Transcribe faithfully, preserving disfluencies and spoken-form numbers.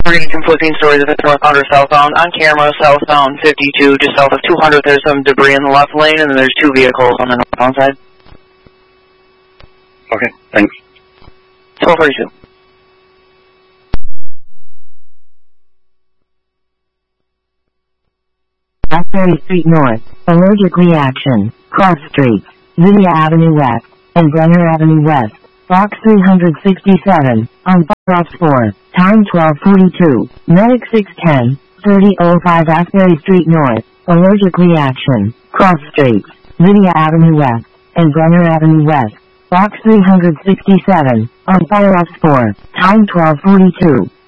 Reading conflicting stories of it's northbound or southbound. On camera, southbound fifty-two, just south of two hundred. There's some debris in the left lane, and then there's two vehicles on the northbound side. Okay, thanks. twelve forty-two. Asbury Street North, allergic reaction, cross streets, Lydia Avenue West, and Brenner Avenue West, box three hundred sixty-seven, on Box four, time twelve forty-two, medic six ten, thirty oh five Asbury Street North, allergic reaction, cross streets, Lydia Avenue West, and Brenner Avenue West, box three hundred sixty-seven, on Box four, time twelve forty-two.